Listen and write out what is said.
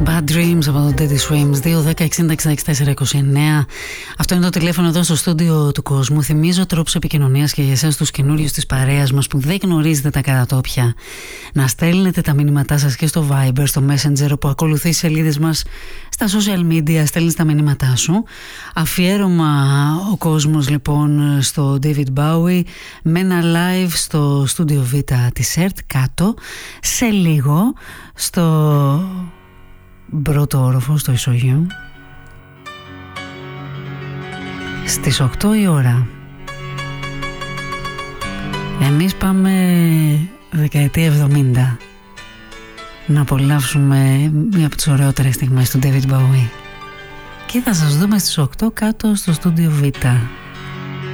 Bad Dreams από το Teddy Swims. 2-10-60-64-29. Αυτό είναι το τηλέφωνο εδώ στο στούντιο του κόσμου. Θυμίζω τρόπους επικοινωνίας και για εσάς τους καινούριους της παρέας μας που δεν γνωρίζετε τα κατατόπια, να στέλνετε τα μηνύματά σας και στο Viber, στο Messenger που ακολουθεί τις σελίδες μας στα social media. Στέλνεις τα μηνύματά σου. Αφιέρωμα ο κόσμος λοιπόν στο David Bowie με ένα live στο στούντιο Β της ΕΡΤ κάτω σε λίγο στο πρώτο όροφο, στο Ισογείο, στις 8 η ώρα. Εμείς πάμε δεκαετία 70 να απολαύσουμε μία από τις ωραιότερες στιγμές του David Bowie και θα σας δούμε στις 8 κάτω στο στούντιο Β.